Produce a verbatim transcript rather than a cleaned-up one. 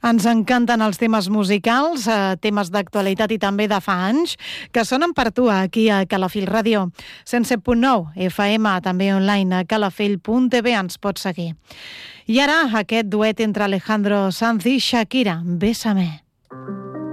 Ens encanten els temes musicals, eh, temes d'actualitat i també de fa anys, que sonen per tu aquí a Calafell Ràdio. cent set punt nou F M, també online a calafell punt t v, ens pots seguir. I ara aquest duet entre Alejandro Sanz i Shakira, Bésame.